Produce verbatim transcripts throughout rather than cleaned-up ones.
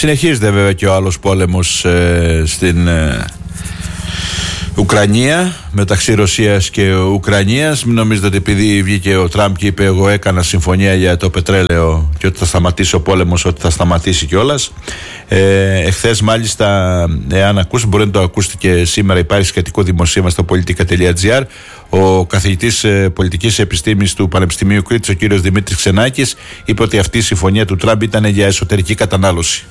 Συνεχίζεται βέβαια και ο άλλος πόλεμος ε, στην ε, Ουκρανία, μεταξύ Ρωσίας και Ουκρανίας. Μην νομίζετε ότι επειδή βγήκε ο Τραμπ και είπε εγώ έκανα συμφωνία για το πετρέλαιο και ότι θα σταματήσει ο πόλεμος, ότι θα σταματήσει κιόλας. Ε, εχθές μάλιστα, εάν ακούσετε, μπορεί να το ακούσετε και σήμερα, υπάρχει σχετικό δημοσίευμα στο politica τελεία gr. Ο καθηγητής ε, πολιτικής επιστήμης του Πανεπιστημίου Κρήτης, ο κύριος Δημήτρης Ξενάκης, είπε ότι αυτή η συμφωνία του Τραμπ ήταν για εσωτερική κατανάλωση.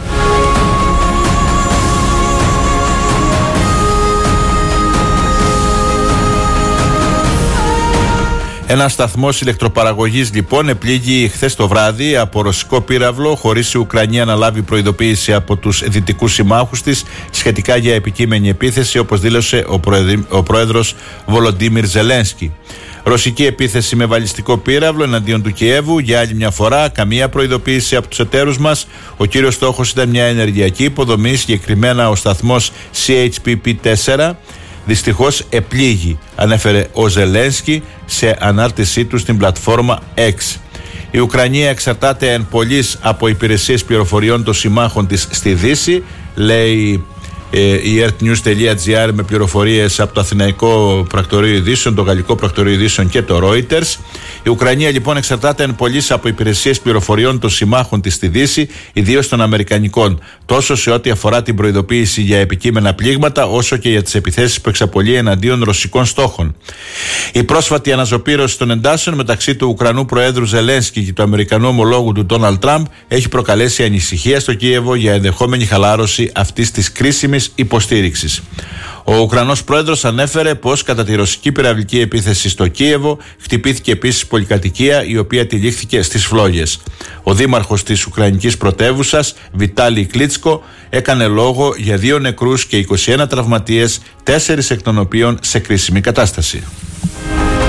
Ένας σταθμός ηλεκτροπαραγωγής λοιπόν επλήγει χθες το βράδυ από ρωσικό πύραυλο, χωρίς η Ουκρανία να λάβει προειδοποίηση από τους δυτικούς συμμάχους της σχετικά για επικείμενη επίθεση, όπως δήλωσε ο, προεδρ, ο πρόεδρος Βολοντίμιρ Ζελένσκι. Ρωσική επίθεση με βαλιστικό πύραυλο εναντίον του Κιέβου, για άλλη μια φορά, καμία προειδοποίηση από τους εταίρους μας. Ο κύριος στόχος ήταν μια ενεργειακή υποδομή, συγκεκριμένα ο σταθμός σι έιτς πι πι τέσσερα. Δυστυχώς επλήγει, ανέφερε ο Ζελένσκι σε ανάρτησή του στην πλατφόρμα X. Η Ουκρανία εξαρτάται εν πολλοίς από υπηρεσίες πληροφοριών των συμμάχων της στη Δύση, λέει η earthnews τελεία gr με πληροφορίες από το Αθηναϊκό Πρακτορείο Ειδήσεων, το Γαλλικό Πρακτορείο Ειδήσεων και το Reuters. Η Ουκρανία λοιπόν εξαρτάται εν πολλοίς από υπηρεσίες πληροφοριών των συμμάχων της στη Δύση, ιδίως των Αμερικανικών, τόσο σε ό,τι αφορά την προειδοποίηση για επικείμενα πλήγματα, όσο και για τις επιθέσεις που εξαπολύει εναντίον ρωσικών στόχων. Η πρόσφατη αναζωπήρωση των εντάσεων μεταξύ του Ουκρανού Προέδρου Ζελένσκι και του Αμερικανού ομολόγου του Ντόναλντ Τραμπ έχει προκαλέσει ανησυχία στο Κίεβο για ενδεχόμενη χαλάρωση αυτής της κρίσιμης υποστήριξης. Ο Ουκρανός πρόεδρος ανέφερε πως κατά τη ρωσική πυραυλική επίθεση στο Κίεβο χτυπήθηκε επίσης πολυκατοικία, η οποία τυλίχθηκε στις φλόγες. Ο δήμαρχος της Ουκρανικής πρωτεύουσας, Βιτάλι Κλίτσκο, έκανε λόγο για δύο νεκρούς και είκοσι ένα τραυματίες, τέσσερις εκ των οποίων σε κρίσιμη κατάσταση.